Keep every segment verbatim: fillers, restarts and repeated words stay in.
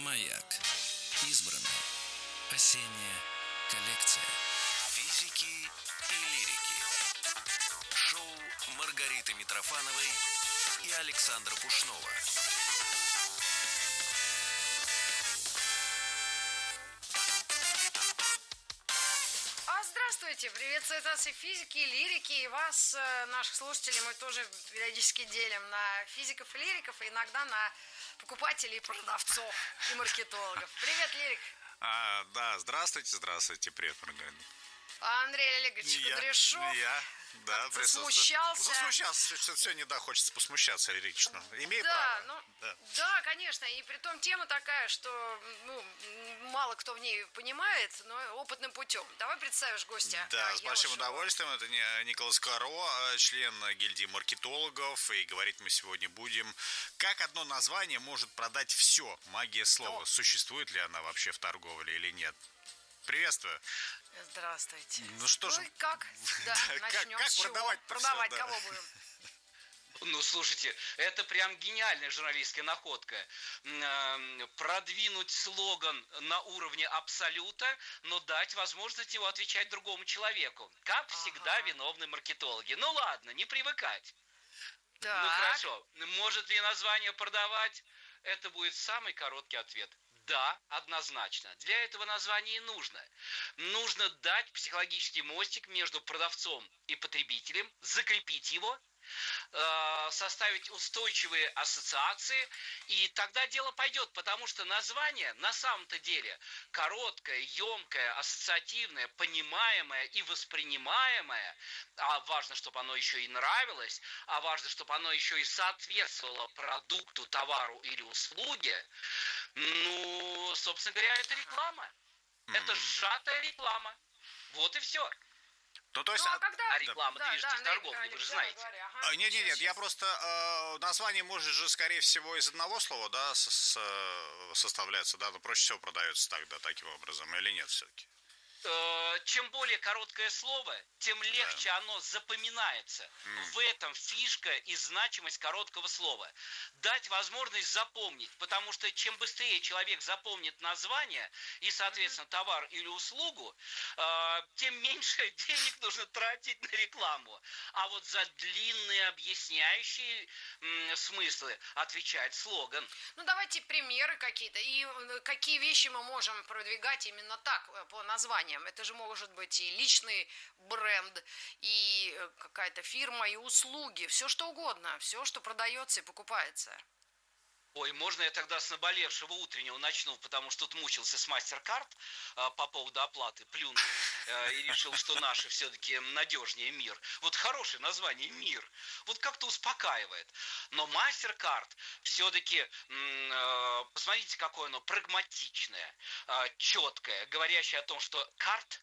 Маяк. Избранное. Осенняя коллекция. Физики и лирики. Шоу Маргариты Митрофановой и Александра Пушнова. Здравствуйте! Приветствую вас и физики, и лирики, и вас, наших слушателей, мы тоже периодически делим на физиков и лириков, и иногда на покупателей и продавцов, и маркетологов. Привет, Лирик! А, да, здравствуйте, здравствуйте, привет, Маргарита. Андрей Олегович Кудряшов. Я, да, засмущался. Засмущался, что сегодня, да, хочется посмущаться лирично. Имею да, право. Ну, да. да, конечно, и притом тема такая, что ну, мало кто в ней понимает, но опытным путем. Давай представишь гостя. Да, а, с большим ушел. удовольствием. Это Николас Каро, член гильдии маркетологов, и говорить мы сегодня будем, как одно название может продать все. Магия слова. О. Существует ли она вообще в торговле или нет? Приветствую. Здравствуйте. Ну что ж. Ну и как? Да, начнем как с чего? продавать Продавать все, да. кого будем? Ну, слушайте, это прям гениальная журналистская находка. Продвинуть слоган на уровне абсолюта, но дать возможность его отвечать другому человеку. Как всегда, ага. виновны маркетологи. Ну ладно, не привыкать. Так. Ну хорошо. Может ли название продавать? Это будет самый короткий ответ. Да, однозначно. Для этого название и нужно. Нужно дать психологический мостик между продавцом и потребителем, закрепить его, составить устойчивые ассоциации, и тогда дело пойдет, потому что название на самом-то деле короткое, емкое, ассоциативное, понимаемое и воспринимаемое, а важно, чтобы оно еще и нравилось, а важно, чтобы оно еще и соответствовало продукту, товару или услуге. Ну, собственно говоря, это реклама. Mm. Это сжатая реклама. Вот и все. Ну, то есть, ну, а, когда... а реклама да, движется да, в торговле, Андрей, вы же да, знаете. Ага. Нет, нет, нет, сейчас, я сейчас. просто э, название может же, скорее всего, из одного слова, да, с, с, составляется, да, но проще всего продается так, да, таким образом, или нет все-таки? Чем более короткое слово, тем легче да. оно запоминается. Mm. В этом фишка и значимость короткого слова. Дать возможность запомнить, потому что чем быстрее человек запомнит название и, соответственно, товар или услугу, тем меньше денег нужно тратить на рекламу. А вот за длинные объясняющие смыслы отвечает слоган. Ну, давайте примеры какие-то. И какие вещи мы можем продвигать именно так, по названиям. Это же может быть и личный бренд, и какая-то фирма, и услуги, все что угодно, все, что продается и покупается. Ой, можно я тогда с наболевшего утреннего начну, потому что тут мучился с MasterCard э, по поводу оплаты, плюнул э, и решил, что наши все-таки надежнее МИР. Вот хорошее название МИР, вот как-то успокаивает. Но MasterCard все-таки, э, посмотрите, какое оно прагматичное, э, четкое, говорящее о том, что карт,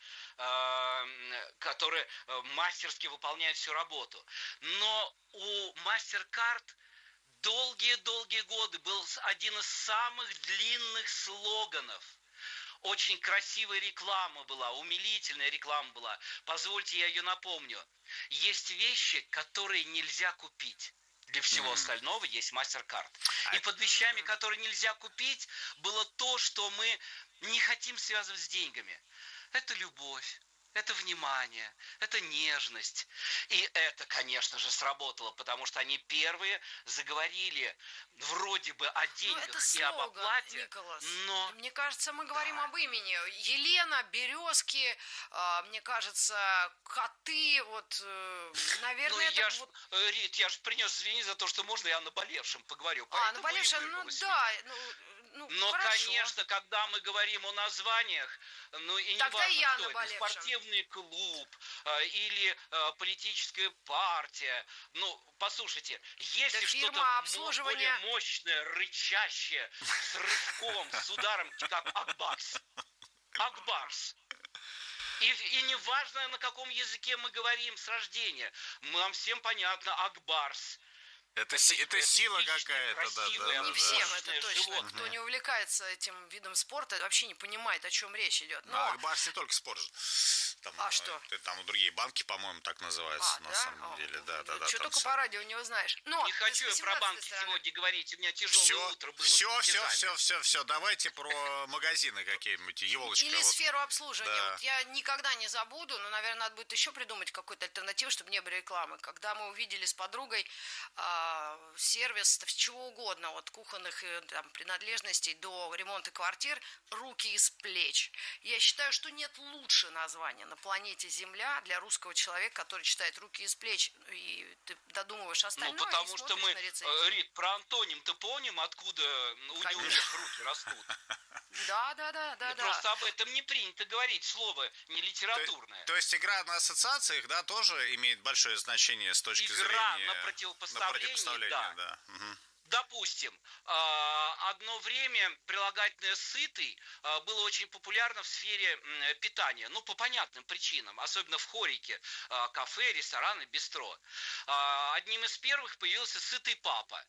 э, который э, мастерски выполняет всю работу. Но у MasterCard долгие-долгие годы был один из самых длинных слоганов. Очень красивая реклама была, умилительная реклама была. Позвольте, я ее напомню. Есть вещи, которые нельзя купить. Для всего mm. остального есть MasterCard. И под вещами, которые нельзя купить, было то, что мы не хотим связывать с деньгами. Это любовь. Это внимание, это нежность. И это, конечно же, сработало, потому что они первые заговорили вроде бы о деньгах ну, это слоган, и об оплате. Николас. Но... Мне кажется, мы говорим да. об имени. Елена, березки, мне кажется, коты, вот, наверное, ну, это... Я ж, вот... Рит, я же принес извини за то, что можно я о наболевшем поговорю. А, наболевшем, ну да. Ну, ну, Но, хорошо. конечно, когда мы говорим о названиях, ну и не Тогда важно, я кто это, спортивный клуб э, или э, политическая партия. Ну, послушайте, если да что-то обслуживания... более мощное, рычащее, с рывком, с ударом, как Акбарс. Акбарс. И, и не важно, на каком языке мы говорим с рождения. Нам всем понятно, Акбарс. Это, си- это это сила хищное, какая-то, да, да, красивое, да, Не да. всем, это хищное точно. животное. Кто не увлекается этим видом спорта, вообще не понимает, о чем речь идет. Ну, Но... Акбарс не только спорт же. Там, А э, что? т- Там и другие банки, по-моему, так называются, А, на да? самом О, деле. ух, Да, да, да. Что там только всё. по радио не узнаешь. Но Не ты хочу с я про восемнадцатой банки стороны. сегодня говорить, у меня тяжелое Все, утро было. с все, все, платежами. все, все, все, все. Давайте про магазины какие-нибудь. Или Елочка, вот. сферу обслуживания. Да. Вот я никогда не забуду, но, наверное, надо будет еще придумать какую-то альтернативу, чтобы не было рекламы. Когда мы увидели с подругой а, сервис чего угодно, от кухонных э, там, принадлежностей до ремонта квартир, руки из плеч. Я считаю, что нет лучше названия на планете Земля для русского человека, который читает руки из плеч, и ты додумываешь остальное. Ну, потому и что смотришь мы, на э, рецензии. Рит, про антоним-то помним, откуда у Конечно. неумех руки растут. Да, да, да, да, Ну, да. Просто об этом не принято говорить, слово не То, литературное. то есть игра на ассоциациях, да, тоже имеет большое значение с точки Игра зрения... на противопоставление, противопоставление, да. да. Мгм. Допустим, а, одно время прилагательное «сытый» а, было очень популярно в сфере м, питания. Ну, по понятным причинам, особенно в хорике, а, кафе, рестораны, бистро. А, Одним из первых появился «сытый папа».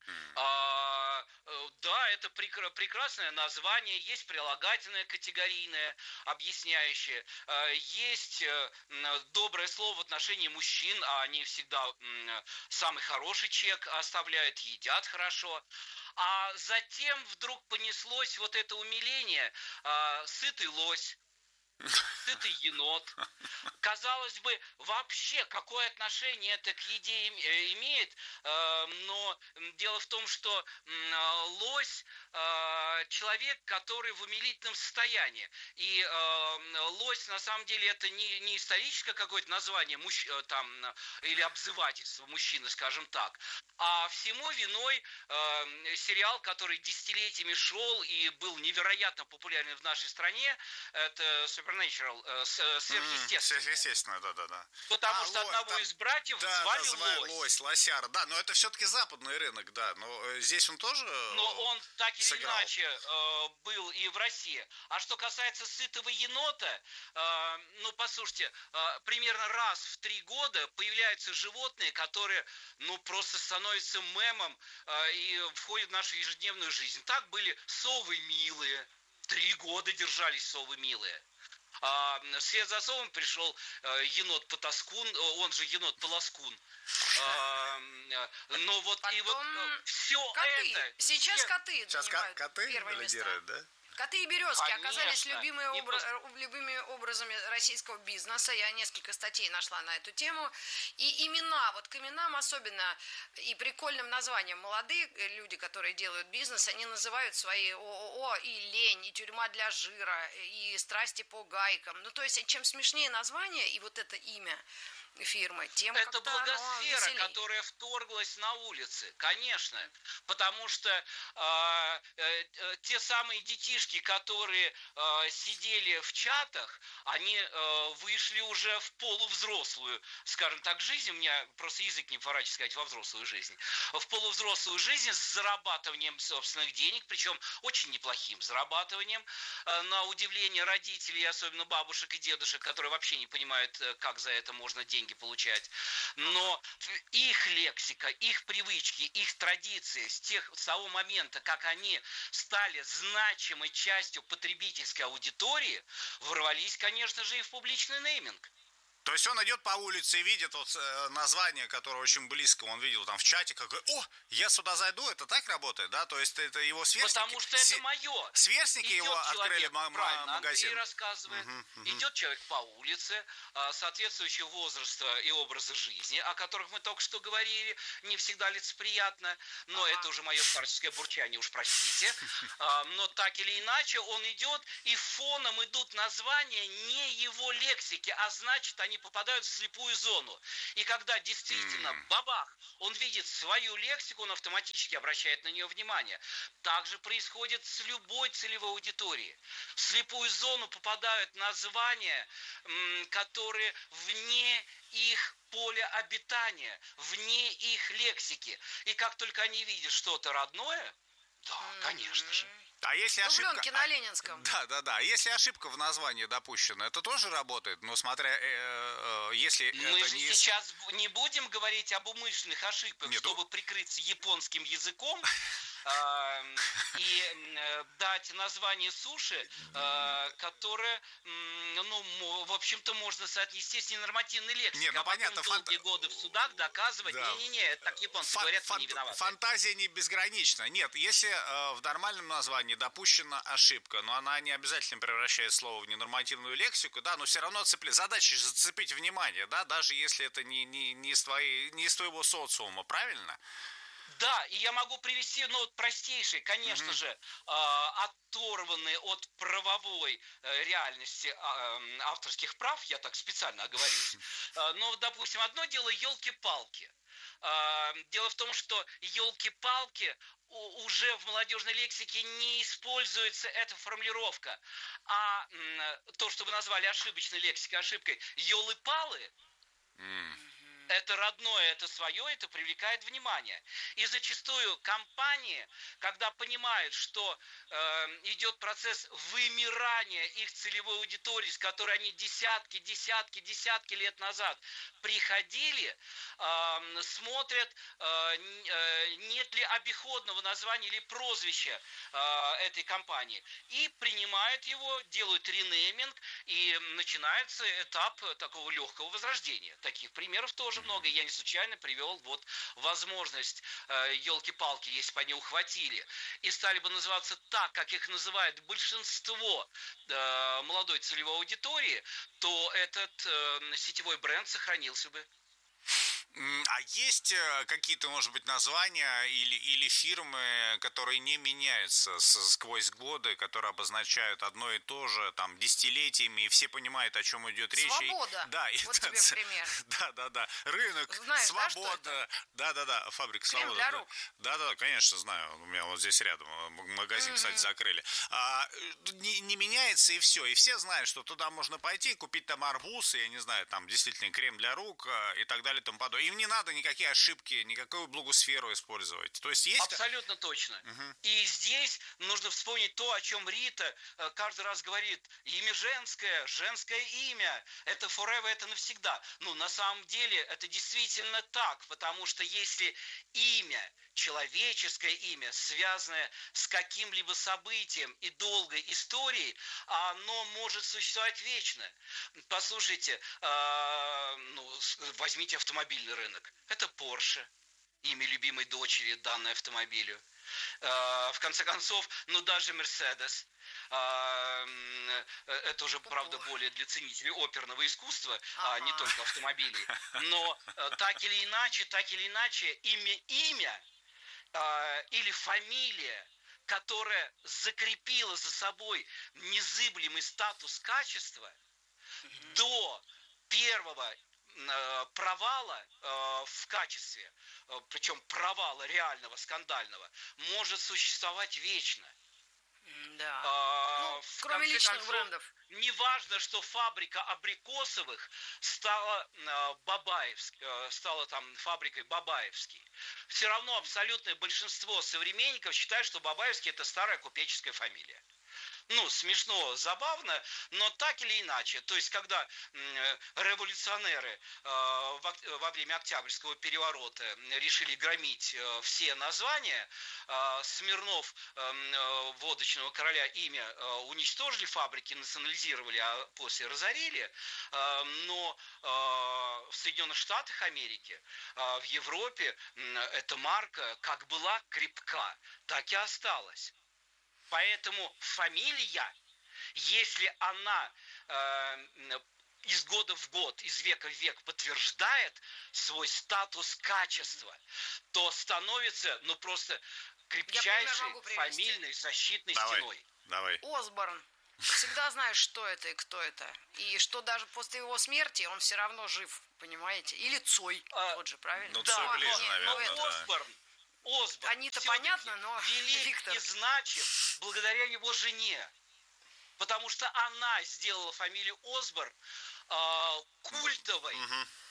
А, э, да, это прекра- прекрасное название, есть прилагательное категорийное, объясняющее, А, есть э, м, доброе слово в отношении мужчин, а они всегда м, самый хороший чек оставляют, едят хорошо. А затем вдруг понеслось вот это умиление, а, сытый лось, сытый енот. Казалось бы, вообще, какое отношение это к еде им- э, имеет, Э, но м, дело в том, что м, а, лось э, человек, который в умилительном состоянии. И э, м, лось, на самом деле, это не, не историческое какое-то название мужч- э, там, э, или обзывательство мужчины, скажем так, а всему виной э, сериал, который десятилетиями шел и был невероятно популярен в нашей стране, это Supernatural, э, с- э, М, сверхъестественное. Сверхъестественно, да, да, да. Потому А, что лось, одного там- из братьев Да, звали да, звали Лось. лось, лосяра. Да, но это все-таки западный рынок, да. Но э, здесь он тоже э, Но он так или сыграл. иначе э, был и в России. А что касается сытого енота, э, ну, послушайте, э, примерно раз в три года появляются животные, которые, ну, просто становятся мемом э, и входят в нашу ежедневную жизнь. Так были совы милые. Три года держались совы милые. А вслед за совом пришел э, енот Потаскун, э, он же енот Полоскун. А, э, но вот и вот Потом все Коты. это. Сейчас все- коты Сейчас ко- занимают коты первые места. лидируют, да? Коты и березки оказались Конечно. любимые И обра- просто- э, любыми образами российского бизнеса. Я несколько статей нашла на эту тему. И имена, вот к именам особенно и прикольным названием. Молодые люди, которые делают бизнес, они называют свои ООО и лень, и тюрьма для жира, и страсти по гайкам. Ну, то есть, чем смешнее название и вот это имя фирмы, тем Это как-то оно благосфера, веселей. которая вторглась на улицы, конечно, потому что э, э, э, те самые детишки, которые э, сидели в чатах, они э, вышли уже в полувзрослую, скажем так, жизнь, у меня просто язык не поворачивается сказать во взрослую жизнь, в полувзрослую жизнь с зарабатыванием собственных денег, причем очень неплохим зарабатыванием, э, на удивление родителей, особенно бабушек и дедушек, которые вообще не понимают, э, как за это можно деньги получать. Но их лексика, их привычки, их традиции с тех с того момента, как они стали значимой частью потребительской аудитории, ворвались, конечно же, и в публичный нейминг. То есть он идет по улице и видит вот э, название, которое очень близко, он видел там в чате, какой, о, я сюда зайду, это так работает, да? То есть это его сверстники... Потому что это се- мое. Сверстники Идет его человек, открыли ма- ма- правильно, магазин. Андрей рассказывает. Мгм, мгм. Идет человек по улице, а, соответствующего возраста и образа жизни, о которых мы только что говорили, не всегда лицеприятно, но Ага. это уже мое старческое бурчание, уж простите. А, Но так или иначе он идет, и фоном идут названия не его лексики, а значит, они попадают в слепую зону. И когда действительно М. бабах, он видит свою лексику, он автоматически обращает на нее внимание. Так же происходит с любой целевой аудиторией. В слепую зону попадают названия, м, которые вне их поля обитания, вне их лексики. И как только они видят что-то родное, да, конечно же. А если ошибка... Дубленки на Ленинском. Да, да, да. Если ошибка в названии допущена, это тоже работает? Но смотря, э, э, если Мы это же не... сейчас не будем говорить об умышленных ошибках, Нет, чтобы прикрыться японским языком э, и э, дать название суши, э, которое, э, ну, в общем-то, можно соотнести с ненормативной лексикой. Нет, ну, а потом понятно, долгие фанта- годы в судах доказывать, Да. не-не-не, это так японцы Фан- говорят, мы фан- не виноваты. Фантазия не безгранична. Нет, если э, в нормальном названии допущена ошибка, но она не обязательно превращает слово в ненормативную лексику, да, но все равно цепли... задача же зацепить внимание, да, даже если это не, не, не, из твоей, не из твоего социума, правильно? Да, и я могу привести, ну, вот простейший, конечно Мгм. же, э, оторванный от правовой э, реальности э, м, авторских прав, я так специально оговорился. Э, но, вот, допустим, одно дело елки-палки. Э, дело в том, что елки-палки у- уже в молодежной лексике не используется эта формулировка. А м, то, что вы назвали ошибочной лексикой, ошибкой, елы-палы, М. это родное, это свое, это привлекает внимание. И зачастую компании, когда понимают, что э, идет процесс вымирания их целевой аудитории, с которой они десятки, десятки, десятки лет назад приходили, э, смотрят, э, н- э, нет ли обиходного названия или прозвища э, этой компании. И принимают его, делают ренейминг, и начинается этап такого легкого возрождения. Таких примеров тоже много. Я не случайно привел вот возможность э, елки-палки, если бы они ухватили, и стали бы называться так, как их называет большинство э, молодой целевой аудитории, то этот э, сетевой бренд сохранился бы. М, А есть э, какие-то, может быть, названия или, или фирмы, которые не меняются с- сквозь годы, которые обозначают одно и то же, там, десятилетиями, и все понимают, о чем идет речь. И- Свобода. да, и Вот это тебе ц- пример. Да, да, да. Рынок, Знаешь, да, что свобода. Да, да, да, фабрика Крем свобода. для да. рук. Да, да, конечно, знаю. У меня вот здесь рядом э, м- магазин, кстати, закрыли. А, э, не, не меняется и все. И все знают, что туда можно пойти, купить там арбуз, я не знаю, там действительно крем для рук э, и так далее и тому подобное. Им не надо никакие ошибки, никакую благосферу использовать. То есть есть... Абсолютно точно. Мгм. И здесь нужно вспомнить то, о чем Рита э, каждый раз говорит. Имя женское, женское имя. Это forever, это навсегда. Ну, на самом деле, это действительно так. Потому что если имя, человеческое имя, связанное с каким-либо событием и долгой историей, оно может существовать вечно. Послушайте, э, ну, с- возьмите автомобильный рынок. Это Porsche. Имя любимой дочери, данной автомобилю. Э, В конце концов, ну даже Мерседес. Это уже, правда, более для ценителей оперного искусства, а не Ага. только автомобилей. Но э, так или иначе, так или иначе, имя, имя э, или фамилия, которая закрепила за собой незыблемый статус качества, до первого э, провала э, в качестве, э, причем провала реального, скандального, может существовать вечно. М, Да. А, Ну, в кроме конце личных концов, брендов. не важно, что фабрика абрикосовых стала э, Бабаевск, э, стала там фабрикой Бабаевский. Все равно абсолютное большинство современников считают, что Бабаевский это старая купеческая фамилия. Ну, смешно, забавно, но так или иначе. То есть, когда м, революционеры э, во, во время Октябрьского переворота решили громить э, все названия, э, Смирнов, э, э, водочного короля, имя э, уничтожили, фабрики национализировали, а после разорили. Э, но э, в Соединенных Штатах Америки, э, в Европе м, эта марка как была крепка, так и осталась. Поэтому фамилия, если она э, из года в год, из века в век подтверждает свой статус качества, то становится, ну, просто крепчайшей могу привести. фамильной защитной Давай, стеной. давай. Осборн. Всегда знаешь, что это и кто это. И что даже после его смерти он все равно жив, понимаете? Или Цой А, тот же, правильно? ну, Да, Цой но, ближе, не, наверное, ну, это- да. Осборн, Осборн Они-то всё-таки понятно, но велик Виктор. и значим благодаря его жене. Потому что она сделала фамилию Осборн э, культовой. Мгм.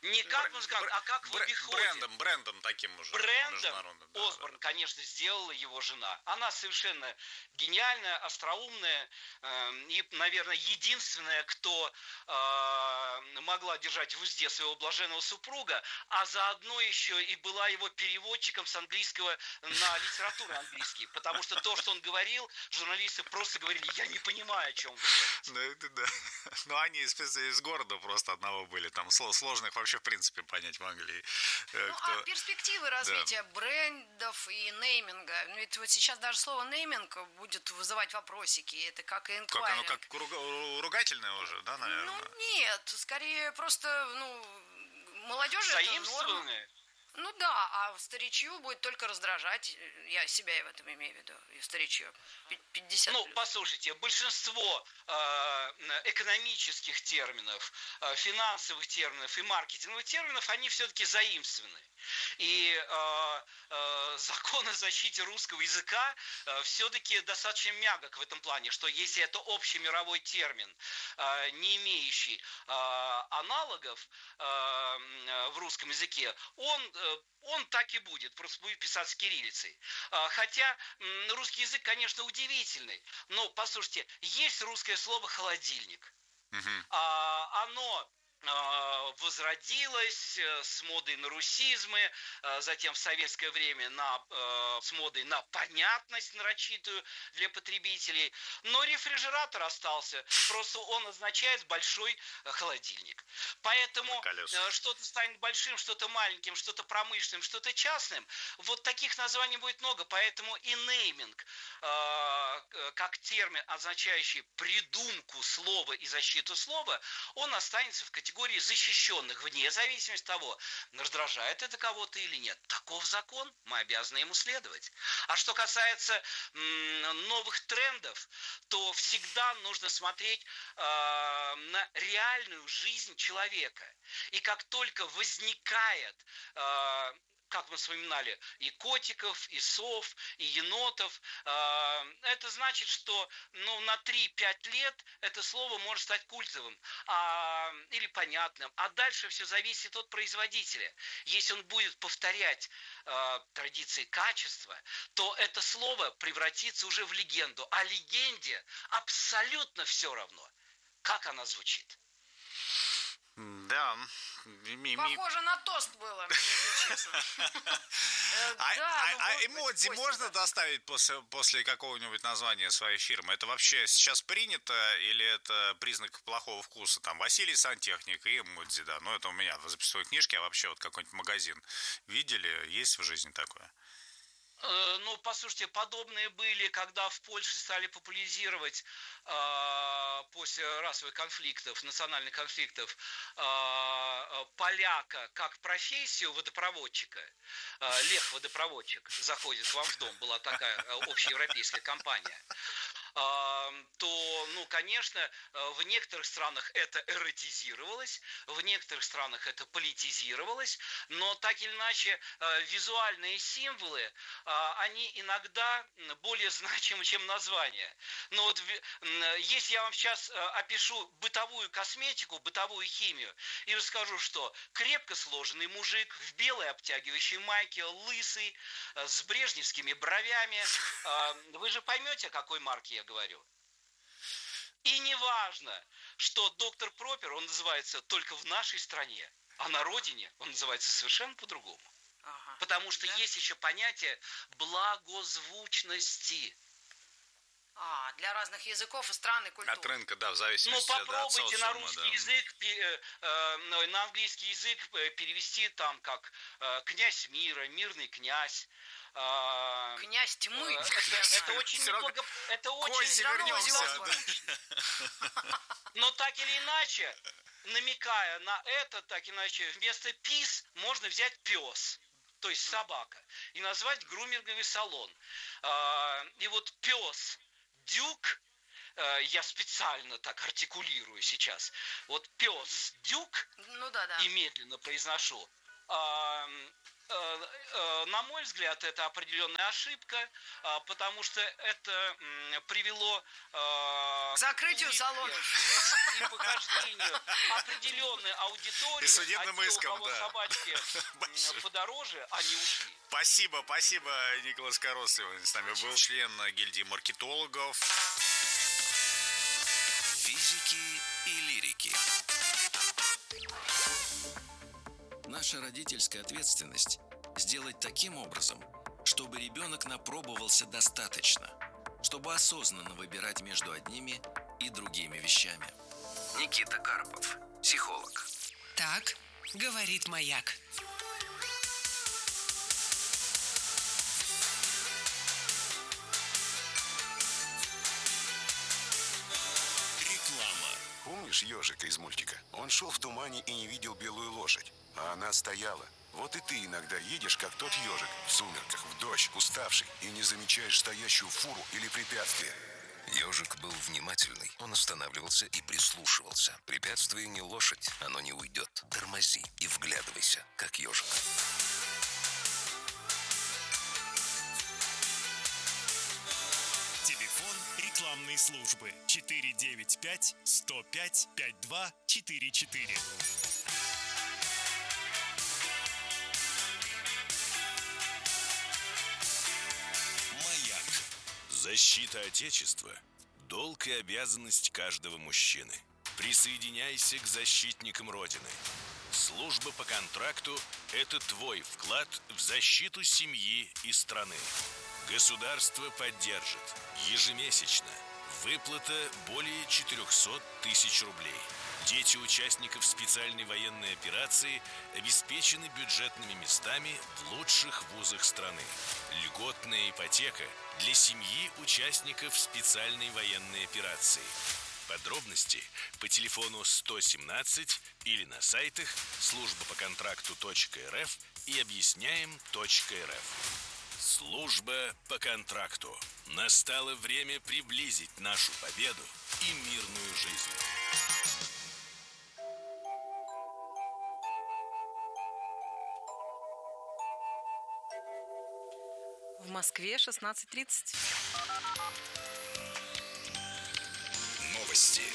Не как музыкант, а как в обиходе. Брендом, брендом таким уже. Брендом да, Осборн, да, да. конечно, сделала его жена. Она совершенно гениальная, остроумная э, и, наверное, единственная, кто э, могла держать в узде своего блаженного супруга, а заодно еще и была его переводчиком с английского на литературу английский. Потому что то, что он говорил, журналисты просто говорили: я не понимаю, о чем вы говорите. Ну, это да. Ну, они из, из города просто одного были. Там сложных вообще, в принципе, понять могли. Ну, Кто... а перспективы развития да. брендов и нейминга? Ну, ведь вот сейчас даже слово нейминг будет вызывать вопросики. Это как и Как оно, инквайри. как ругательное уже, да, наверное? Ну, нет. Скорее, просто, ну, молодежи это норма. Заимствованные. Ну да, а старичью будет только раздражать. Я себя и в этом имею в виду. И старичью. пятьдесят Ну, плюс. послушайте, большинство э, экономических терминов, э, финансовых терминов и маркетинговых терминов, они все-таки заимствованы. И э, э, закон о защите русского языка э, все-таки достаточно мягок в этом плане, что если это общемировой термин, э, не имеющий э, аналогов э, в русском языке, он, э, он так и будет, просто будет писаться кириллицей. Э, хотя э, русский язык, конечно, удивительный, но, послушайте, есть русское слово «холодильник». Угу. А, оно возродилась с модой на русизмы, затем в советское время на, с модой на понятность нарочитую для потребителей. Но рефрижератор остался, просто он означает большой холодильник. Поэтому что-то станет большим, что-то маленьким, что-то промышленным, что-то частным. Вот таких названий будет много, поэтому и нейминг, как термин, означающий придумку слова и защиту слова, он останется в категории категории защищенных, вне зависимости от того, раздражает это кого-то или нет. Таков закон, мы обязаны ему следовать. А что касается м, новых трендов, то всегда нужно смотреть э, на реальную жизнь человека. И как только возникает... Э, как мы вспоминали, и котиков, и сов, и енотов. Это значит, что ну, на три-пять лет это слово может стать культовым а, или понятным. А дальше все зависит от производителя. Если он будет повторять а, традиции качества, то это слово превратится уже в легенду. А легенде абсолютно все равно, как она звучит. Да. Похоже на тост было, если честно. А эмодзи можно доставить после какого-нибудь названия своей фирмы? Это вообще сейчас принято или это признак плохого вкуса? Там Василий Сантехник и эмодзи, да. Ну, это у меня в записной книжке, а вообще вот какой-нибудь магазин видели? Есть в жизни такое? Ну, послушайте, подобные были, когда в Польше стали популяризировать э, после расовых конфликтов, национальных конфликтов, э, поляка как профессию водопроводчика. Э, Лех водопроводчик заходит к вам в дом, была такая общеевропейская компания. То, ну, конечно, в некоторых странах это эротизировалось, в некоторых странах это политизировалось, но так или иначе визуальные символы, они иногда более значимы, чем название. Но вот если я вам сейчас опишу бытовую косметику, бытовую химию, и расскажу, что крепко сложенный мужик в белой обтягивающей майке, лысый, с брежневскими бровями, вы же поймете, о какой марке я говорю. И не важно, что доктор Пропер, он называется только в нашей стране, а на родине он называется совершенно по-другому. Ага. Потому что да? Есть еще понятие благозвучности. А, для разных языков и стран и культур. От рынка, да, в зависимости от Ну, попробуйте от на русский да. язык, э, на английский язык перевести там как э, князь мира, мирный князь. Князь тьмы. Это, это очень немного, это очень вернемся. Но так или иначе, намекая на это, так или иначе, вместо пис можно взять пес, то есть собака, и назвать груминговый салон. И вот пес Дюк, я специально так артикулирую сейчас, вот пес Дюк, ну, да, да. и медленно произношу, на мой взгляд, это определенная ошибка, потому что это привело к закрытию салонов и похождению определенной аудитории. И судебным иском, да. Собачки подороже, они ушли. Спасибо, спасибо, Николас Карос сегодня с нами был, член гильдии маркетологов. Физики и лирики. Наша родительская ответственность – сделать таким образом, чтобы ребенок напробовался достаточно, чтобы осознанно выбирать между одними и другими вещами. Никита Карпов, психолог. Так говорит Маяк. Помнишь ежика из мультика? Он шел в тумане и не видел белую лошадь, а она стояла. Вот и ты иногда едешь, как тот ежик, в сумерках, в дождь, уставший, и не замечаешь стоящую фуру или препятствие. Ежик был внимательный. Он останавливался и прислушивался. Препятствие не лошадь, оно не уйдет. Тормози и вглядывайся, как ежик. Телефон рекламной службы четыре девять пять сто пять пять два четыре четыре. Маяк. Защита Отечества – долг и обязанность каждого мужчины. Присоединяйся к защитникам Родины. Служба по контракту – это твой вклад в защиту семьи и страны. Государство поддержит. Ежемесячно. Выплата более четыреста тысяч рублей. Дети участников специальной военной операции обеспечены бюджетными местами в лучших вузах страны. Льготная ипотека для семьи участников специальной военной операции. Подробности по телефону сто семнадцать или на сайтах служба по контракту точка эр эф и объясняем точка эр эф. Служба по контракту. Настало время приблизить нашу победу и мирную жизнь. В Москве шестнадцать тридцать. Новости.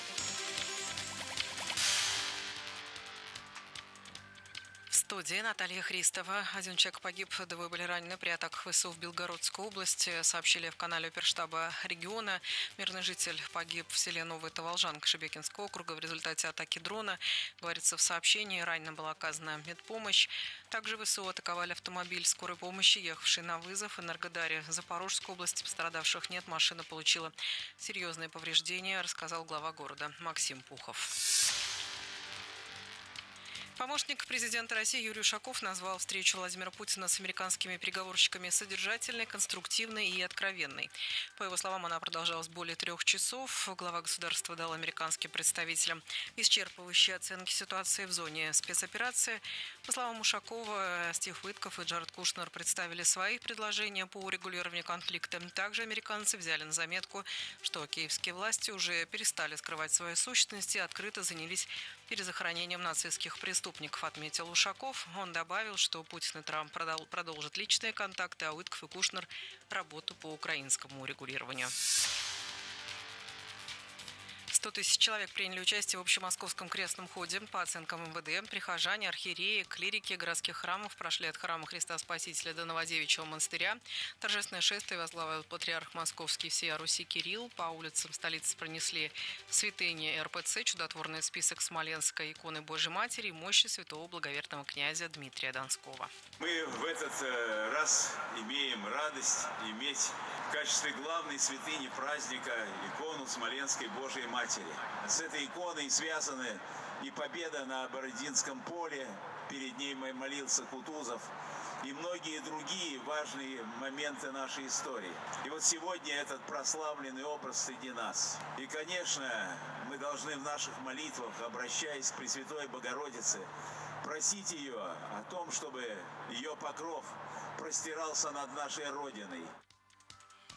В студии Наталья Христова. Один человек погиб, двое были ранены при атаках ВСУ в Белгородской области. Сообщили в канале оперштаба региона. Мирный житель погиб в селе Новая Таволжанка Шебекинского округа в результате атаки дрона. Говорится в сообщении, раненым была оказана медпомощь. Также ВСУ атаковали автомобиль скорой помощи, ехавший на вызов. В Энергодаре Запорожской области пострадавших нет. Машина получила серьезные повреждения, рассказал глава города Максим Пухов. Помощник президента России Юрий Ушаков назвал встречу Владимира Путина с американскими переговорщиками содержательной, конструктивной и откровенной. По его словам, она продолжалась более трех часов. Глава государства дал американским представителям исчерпывающие оценки ситуации в зоне спецоперации. По словам Ушакова, Стив Уитков и Джаред Кушнер представили свои предложения по урегулированию конфликта. Также американцы взяли на заметку, что киевские власти уже перестали скрывать свою сущность и открыто занялись перезахоронением нацистских преступников, отметил Ушаков. Он добавил, что Путин и Трамп продолжат личные контакты, а Уитков и Кушнер – работу по украинскому урегулированию. сто тысяч человек приняли участие в общемосковском крестном ходе. По оценкам эм вэ дэ, прихожане, архиереи, клирики городских храмов прошли от храма Христа Спасителя до Новодевичьего монастыря. Торжественное шествие возглавил патриарх Московский всея Руси Кирилл. По улицам столицы пронесли святыни эр пэ цэ, чудотворный список Смоленской иконы Божьей Матери и мощи святого благоверного князя Дмитрия Донского. Мы в этот раз имеем радость иметь в качестве главной святыни праздника икону Смоленской Божьей Матери. С этой иконой связаны и победа на Бородинском поле, перед ней молился Кутузов, и многие другие важные моменты нашей истории. И вот сегодня этот прославленный образ среди нас. И, конечно, мы должны в наших молитвах, обращаясь к Пресвятой Богородице, просить ее о том, чтобы ее покров простирался над нашей Родиной.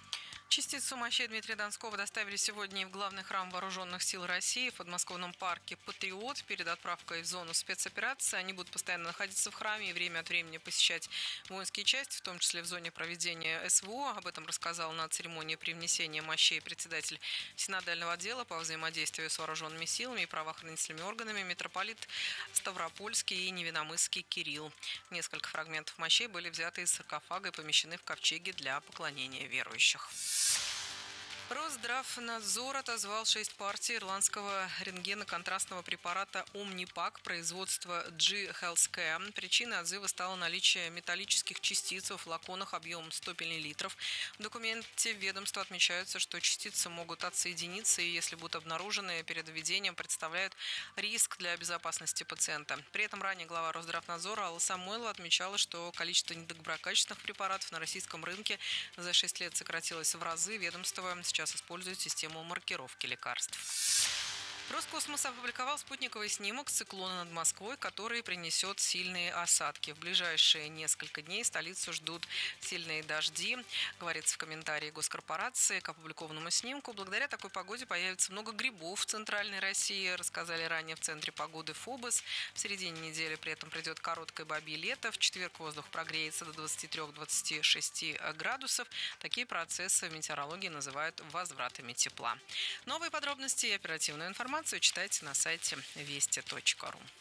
Частицу мощей Дмитрия Донского доставили сегодня и в главный храм Вооруженных сил России в подмосковном парке «Патриот». Перед отправкой в зону спецоперации они будут постоянно находиться в храме и время от времени посещать воинские части, в том числе в зоне проведения СВО. Об этом рассказал на церемонии привнесения мощей председатель синодального отдела по взаимодействию с вооруженными силами и правоохранительными органами митрополит Ставропольский и Невиномысский Кирилл. Несколько фрагментов мощей были взяты из саркофага и помещены в ковчеги для поклонения верующих. Росздравнадзор отозвал шесть партий ирландского рентгеноконтрастного препарата «Омнипак» производства G Healthcare. Причиной отзыва стало наличие металлических частиц в флаконах объемом сто миллилитров. В документе ведомства отмечается, что частицы могут отсоединиться и, если будут обнаружены перед введением, представляют риск для безопасности пациента. При этом ранее глава Росздравнадзора Алла Самойлова отмечала, что количество недоброкачественных препаратов на российском рынке за шесть лет сократилось в разы. Ведомство сейчас Сейчас используют систему маркировки лекарств. Роскосмос опубликовал спутниковый снимок циклона над Москвой, который принесет сильные осадки. В ближайшие несколько дней столицу ждут сильные дожди, говорится в комментарии госкорпорации к опубликованному снимку. Благодаря такой погоде появится много грибов в центральной России, рассказали ранее в Центре погоды ФОБОС. В середине недели при этом придет короткое бабье лето. В четверг воздух прогреется до двадцати трёх — двадцати шести градусов. Такие процессы в метеорологии называют возвратами тепла. Новые подробности и оперативную информацию читайте на сайте вести точка ру.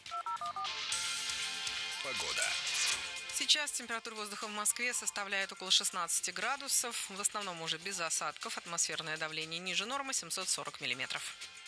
Погода. Сейчас температура воздуха в Москве составляет около шестнадцати градусов. В основном уже без осадков. Атмосферное давление ниже нормы семьсот сорок миллиметров.